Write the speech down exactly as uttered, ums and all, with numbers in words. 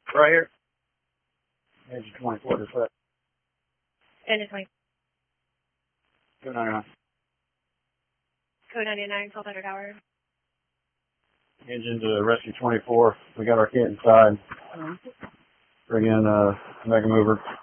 Right here. Engine twenty-four to set. Engine twenty. two ninety-nine. Code ninety-nine, twelve hundred hour. Engine to rescue twenty-four. We got our kit inside. Uh-huh. Bring in uh, Mega Mover.